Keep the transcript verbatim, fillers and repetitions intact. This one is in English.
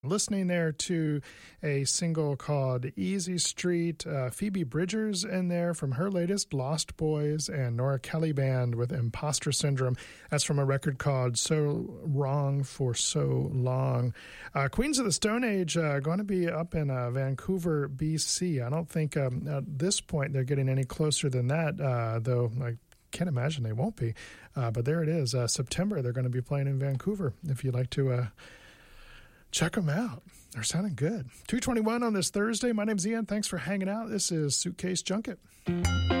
Listening there to a single called Easy Street, uh, Phoebe Bridgers in there from her latest Lost Boys, and Nora Kelly Band with Imposter Syndrome. That's from a record called So Wrong for So Long. Uh, Queens of the Stone Age uh, going to be up in uh, Vancouver, B C. I don't think um, at this point they're getting any closer than that, uh, though I can't imagine they won't be. Uh, but there it is. Uh, September, they're going to be playing in Vancouver if you'd like to uh, check them out. They're sounding good. two twenty-one on this Thursday. My name's Ian. Thanks for hanging out. This is Suitcase Junket.